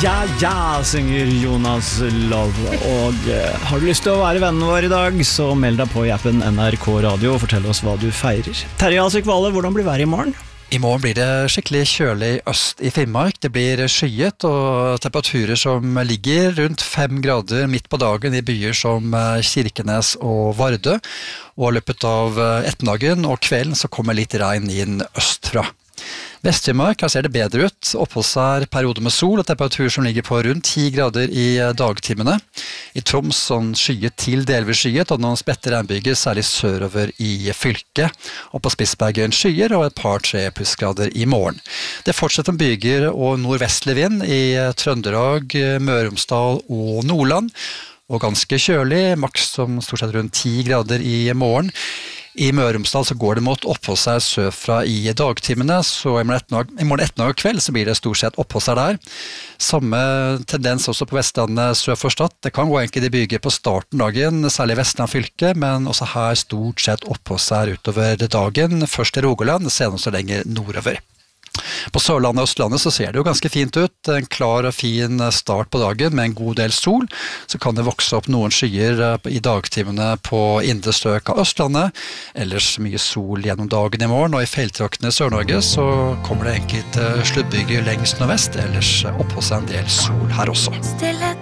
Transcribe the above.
Ja, synger Jonas Love. Og har du lyst til å være vennen vår i dag, så meld deg på i appen NRK Radio og fortell oss hva du feirer. Terje Alsvik Valle, hvordan blir været i morgen? I morgen blir det skikkelig kjølig øst i Finnmark. Det blir skyet og temperaturer som ligger rundt 5 grader midt på dagen i byer som Kirkenes og Vardø. Og i løpet av ettermiddagen og kvelden så kommer litt regn inn østfra. Vest-Finnmark, her ser det bedre ut. Oppholds er perioder med sol og temperatur som ligger på rundt 10 grader i dagtimene. I Troms sånn skyet til delvis skyet, og noen spredte regnbyger, særlig sørover i fylket. Og på Spitsbergen skyer og et par 3 plussgrader i morgen. Det fortsetter byger og nordvestlig vind i Trøndelag, Møre og Romsdal og Nordland. Og ganske kjølig, maks som stort sett rundt 10 grader i morgen. I Møre og Romsdal så går det mot oppholdsvær sørfra i dagtimene, så i morgen ettermiddag og kveld så blir det stort sett oppholdsvær der. Samme tendens også på Vestlandet sør for Stad. Det kan gå enkelte byger på starten dagen, særlig Vestland fylke, men også her stort sett oppholdsvær utover dagen. Først i Rogaland, senere så lenger nordover. På Sørlandet og Østlandet så ser det jo ganske fint ut. En klar og fin start på dagen med en god del sol. Så kan det vokse opp noen skyer i dagtimene på indre strøk av Østlandet. Ellers mye sol gjennom dagen i morgen, og i fjelltraktene i Sør-Norge så kommer det enkelte sluddbyger lengst nordvest. Ellers oppholder seg en del sol her også.